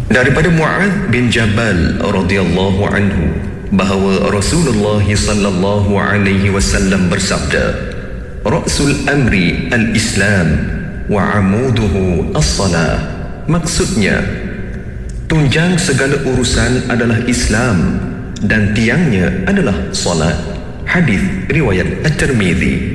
Daripada Mu'adz bin Jabal radhiyallahu anhu bahawa Rasulullah sallallahu alaihi wasallam bersabda, "Ra'sul amri al-Islam wa 'amuduhu as-salah." Maksudnya, tunjang segala urusan adalah Islam dan tiangnya adalah solat. Hadis riwayat At-Tirmizi.